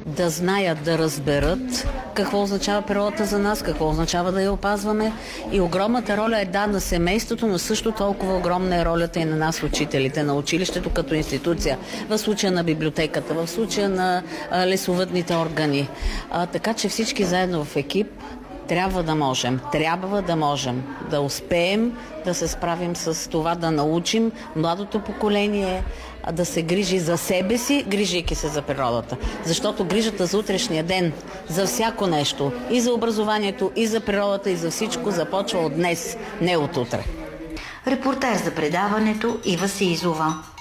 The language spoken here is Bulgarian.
да знаят, да разберат какво означава природата за нас, какво означава да я опазваме. И огромната роля е на семейството, но също толкова огромна е ролята и на нас, учителите, на училището като институция, в случая на библиотеката, в случая на лесовъдните органи. Така че всички заедно в екип трябва да можем да успеем да се справим с това, да научим младото поколение да се грижи за себе си, грижейки се за природата. Защото грижата за утрешния ден, за всяко нещо, и за образованието, и за природата, и за всичко започва от днес, не от утре. Репортаж за предаването Ива Сизова.